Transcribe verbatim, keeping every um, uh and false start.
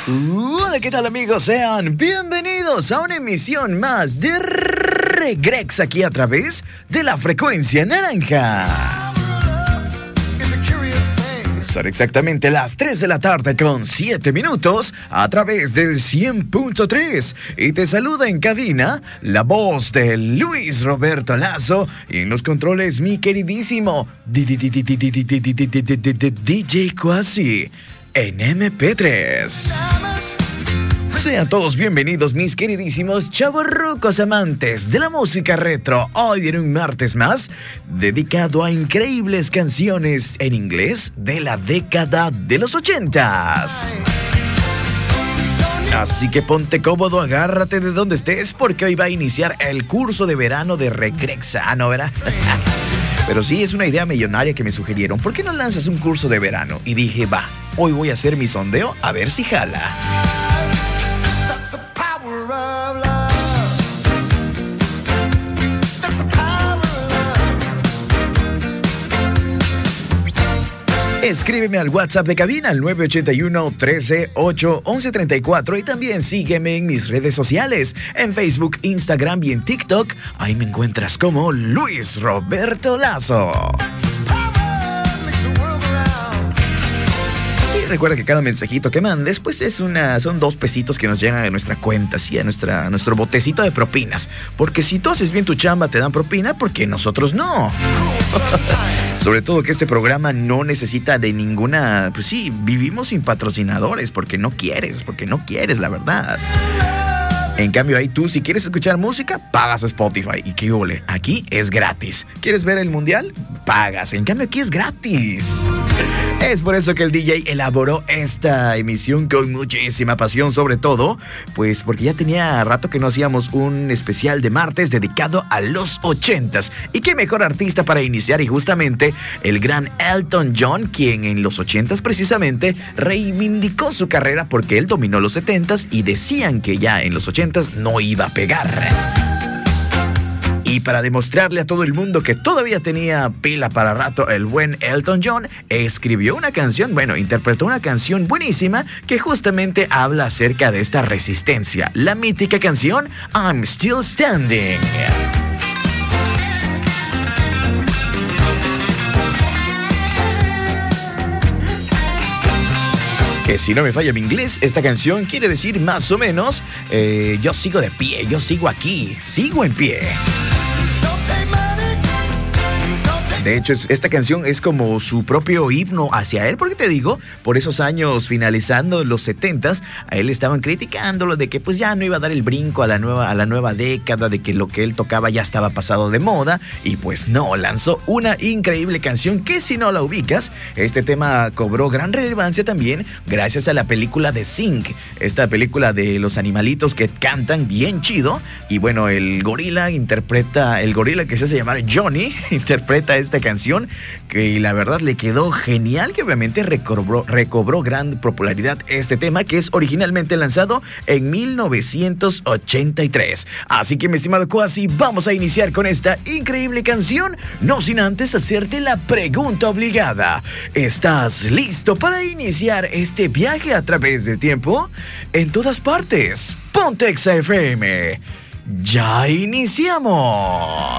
Hola, ¿qué tal, amigos? Sean bienvenidos a una emisión más de Regrex aquí a través de la frecuencia naranja. Son exactamente las tres de la tarde con siete minutos a través del cien punto tres. Y te saluda en cabina la voz de Luis Roberto Lazo y en los controles mi queridísimo D J Quasi en eme pe tres. Sean todos bienvenidos, mis queridísimos chavorrucos amantes de la música retro. Hoy viene un martes más dedicado a increíbles canciones en inglés de la década de los ochentas. Así que ponte cómodo, agárrate de donde estés, porque hoy va a iniciar el curso de verano de Regrexa. Ah, ¿no, verdad? Pero sí, es una idea millonaria que me sugirieron. ¿Por qué no lanzas un curso de verano? Y dije, va, hoy voy a hacer mi sondeo a ver si jala. Escríbeme al WhatsApp de cabina al nueve ocho uno, trece, ocho, once, treinta y cuatro y también sígueme en mis redes sociales, en Facebook, Instagram y en TikTok. Ahí me encuentras como Luis Roberto Lazo. Y recuerda que cada mensajito que mandes, pues es una, son dos pesitos que nos llegan a nuestra cuenta, sí, a, nuestra, a nuestro botecito de propinas. Porque si tú haces bien tu chamba, te dan propina, porque nosotros no. Sobre todo que este programa no necesita de ninguna... Pues sí, vivimos sin patrocinadores porque no quieres, porque no quieres, la verdad. En cambio, ahí tú, si quieres escuchar música, pagas a Spotify. ¿Y qué ole? Aquí es gratis. ¿Quieres ver el mundial? Pagas. En cambio, aquí es gratis. Es por eso que el D J elaboró esta emisión con muchísima pasión, sobre todo, pues porque ya tenía rato que no hacíamos un especial de martes dedicado a los ochentas. Y qué mejor artista para iniciar, y justamente el gran Elton John, quien en los ochentas precisamente reivindicó su carrera porque él dominó los setentas y decían que ya en los ochentas no iba a pegar. Y para demostrarle a todo el mundo que todavía tenía pila para rato el buen Elton John, escribió una canción, bueno, interpretó una canción buenísima que justamente habla acerca de esta resistencia. La mítica canción I'm Still Standing. Que si no me falla mi inglés, esta canción quiere decir más o menos, eh, yo sigo de pie, yo sigo aquí, sigo en pie. De hecho, esta canción es como su propio himno hacia él, porque te digo, por esos años finalizando los setentas, a él estaban criticándolo de que pues ya no iba a dar el brinco a la nueva, a la nueva década, de que lo que él tocaba ya estaba pasado de moda, y pues no, lanzó una increíble canción que si no la ubicas, este tema cobró gran relevancia también gracias a la película de Sing, esta película de los animalitos que cantan bien chido, y bueno, el gorila interpreta, el gorila que se hace llamar Johnny, interpreta esta canción que la verdad le quedó genial, que obviamente recobró, recobró gran popularidad este tema, que es originalmente lanzado en mil novecientos ochenta y tres. Así que, mi estimado Quasi, vamos a iniciar con esta increíble canción, no sin antes hacerte la pregunta obligada. ¿Estás listo para iniciar este viaje a través del tiempo? En todas partes, Ponte Exa F M. ¡Ya iniciamos!